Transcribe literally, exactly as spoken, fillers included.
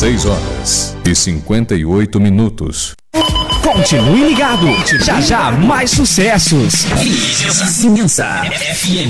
seis horas e cinquenta e oito minutos. Continue ligado, já já mais sucessos. Vizinhança F M.